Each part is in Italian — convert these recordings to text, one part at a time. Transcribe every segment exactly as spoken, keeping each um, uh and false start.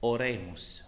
Oremus.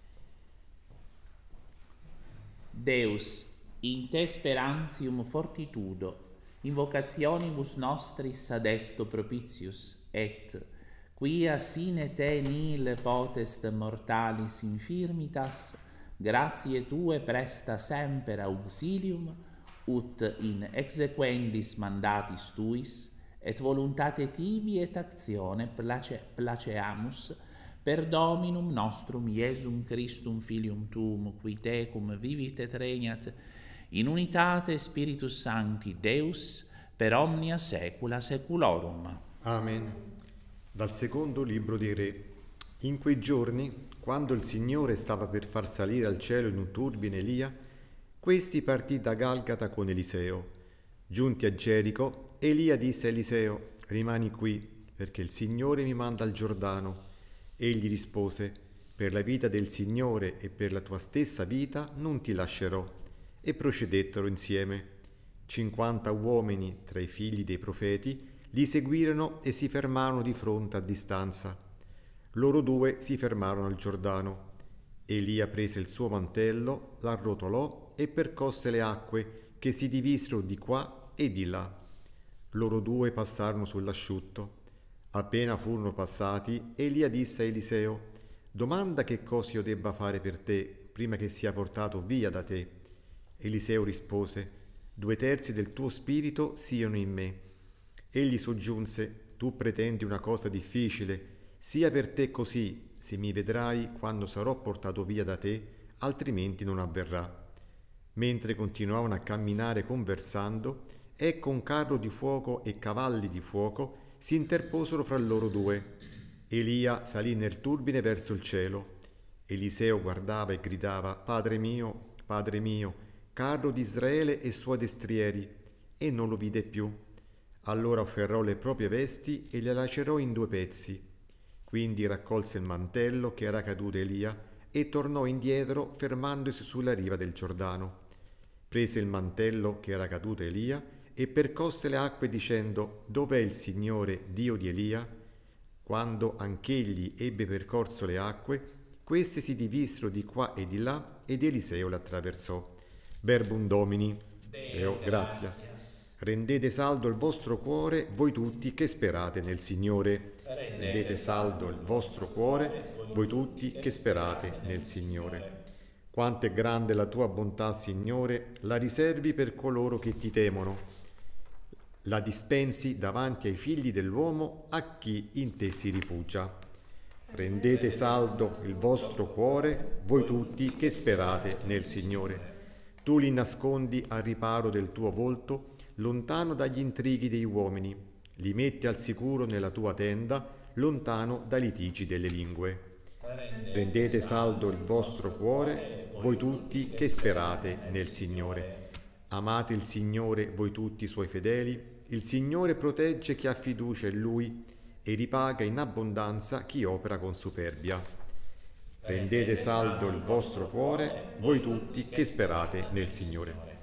Deus, in te sperantium fortitudo, invocationibus nostris adesto propitius, et, quia sine te nihil potest mortalis infirmitas, gratiae tue presta semper auxilium, ut in exequendis mandatis tuis, et voluntate tibi et actione place, placeamus, per Dominum nostrum Iesum Christum Filium Tuum, qui tecum vivit et regnat, in unitate Spiritus Sancti Deus, per omnia saecula saeculorum. Amen. Dal secondo libro dei Re. In quei giorni, quando il Signore stava per far salire al cielo in un turbine Elia, questi partì da Galgata con Eliseo. Giunti a Gerico, Elia disse a Eliseo: rimani qui, perché il Signore mi manda al Giordano. Egli rispose: per la vita del Signore e per la tua stessa vita non ti lascerò. E procedettero insieme. Cinquanta uomini tra i figli dei profeti li seguirono e si fermarono di fronte a distanza. Loro due si fermarono al Giordano. Elia prese il suo mantello, l'arrotolò e percosse le acque che si divisero di qua e di là. Loro due passarono sull'asciutto. Appena furono passati, Elia disse a Eliseo: domanda che cosa io debba fare per te prima che sia portato via da te. Eliseo rispose: due terzi del tuo spirito siano in me. Egli soggiunse: tu pretendi una cosa difficile, sia per te così, se mi vedrai quando sarò portato via da te, altrimenti non avverrà. Mentre continuavano a camminare conversando, ecco un carro di fuoco e cavalli di fuoco si interposero fra loro due. Elia salì nel turbine verso il cielo. Eliseo guardava e gridava: Padre mio, Padre mio, carro di Israele e suoi destrieri, e non lo vide più. Allora afferrò le proprie vesti e le lacerò in due pezzi. Quindi raccolse il mantello che era caduto Elia e tornò indietro fermandosi sulla riva del Giordano. Prese il mantello che era caduto Elia e percosse le acque dicendo: dov'è il Signore, Dio di Elia? Quando anch'egli ebbe percorso le acque, queste si divisero di qua e di là ed Eliseo le attraversò. Verbum Domini. Deo grazia. Rendete saldo il vostro cuore, voi tutti che sperate nel Signore. Rendete saldo il vostro cuore, voi tutti che sperate nel Signore. Quanto è grande la tua bontà, Signore, la riservi per coloro che ti temono. La dispensi davanti ai figli dell'uomo, a chi in te si rifugia. Rendete saldo il vostro cuore, voi tutti che sperate nel Signore. Tu li nascondi al riparo del tuo volto, lontano dagli intrighi dei uomini. Li metti al sicuro nella tua tenda, lontano dai litigi delle lingue. Rendete saldo il vostro cuore, voi tutti che sperate nel Signore. Amate il Signore, voi tutti i suoi fedeli. Il Signore protegge chi ha fiducia in Lui e ripaga in abbondanza chi opera con superbia. Rendete saldo il vostro cuore, voi tutti che sperate nel Signore.